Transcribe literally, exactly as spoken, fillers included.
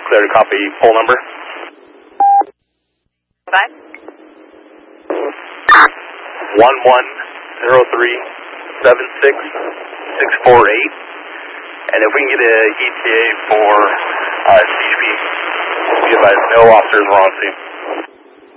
clear to copy poll number. Five. one one zero three seven six six four eight. And if we can get an E T A for uh, C P, we advise no officers were on scene.